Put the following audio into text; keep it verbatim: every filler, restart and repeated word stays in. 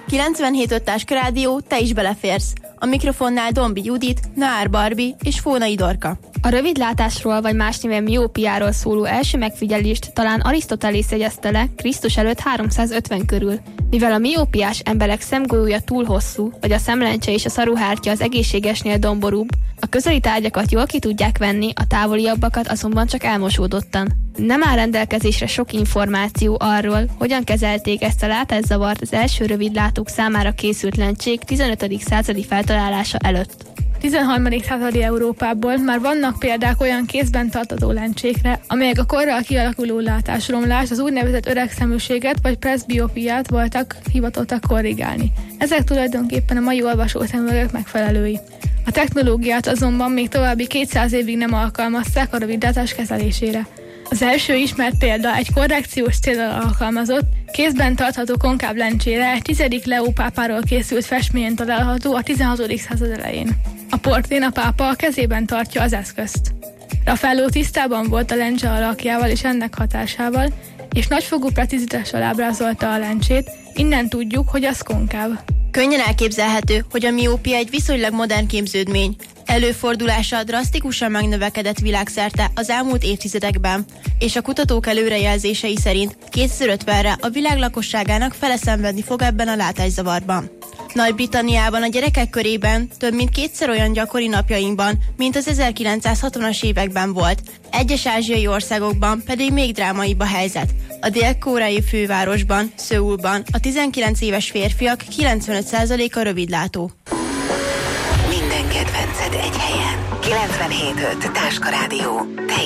kilencvenhét öt Táska Rádió, te is beleférsz. A mikrofonnál Dombi Judit, Naár Barbi és Fónai Dorka. A rövidlátásról vagy más néven miópiáról szóló első megfigyelést talán Arisztotelész jegyezte le Krisztus előtt háromszázötven körül. Mivel a miópiás emberek szemgolyója túl hosszú, vagy a szemlencse és a szaruhártya az egészségesnél domborúbb, a közeli tárgyakat jól ki tudják venni, a távoliabbakat azonban csak elmosódottan. Nem áll rendelkezésre sok információ arról, hogyan kezelték ezt a látászavart az első rövidlátók számára készült lencsék tizenötödik századi feltalálása előtt. tizenharmadik századi Európából már vannak példák olyan kézben tartató lencsékre, amelyek a korral kialakuló látásromlást, az úgynevezett öregszeműséget vagy preszbiopiát voltak hivatottak korrigálni. Ezek tulajdonképpen a mai olvasószemüvegek megfelelői. A technológiát azonban még további kétszáz évig nem alkalmazták a rövidlátás kezelésére. Az első ismert példa egy korrekciós céllal alkalmazott, kézben tartható konkáv lencsére egy tizedik Leó pápáról készült festményen található a tizenhatodik század elején. A portrén a pápa a kezében tartja az eszközt. Raffaello tisztában volt a lencse alakjával és ennek hatásával, és nagyfokú precizitással ábrázolta a lencsét, innen tudjuk, hogy az konkáv. Könnyen elképzelhető, hogy a miópia egy viszonylag modern képződmény. Előfordulása drasztikusan megnövekedett világszerte az elmúlt évtizedekben, és a kutatók előrejelzései szerint kétezer-ötvenre a világ lakosságának fele szenvedni fog ebben a látászavarban. Nagy-Britanniában a gyerekek körében több mint kétszer olyan gyakori napjainkban, mint az ezerkilencszázhatvanas években volt. Egyes ázsiai országokban pedig még drámaibb a helyzet. A dél-koreai fővárosban, Szöulban a tizenkilenc éves férfiak kilencvenöt százaléka rövidlátó. Minden kedvenced egy helyen. kilencvenhét öt Táska Rádió.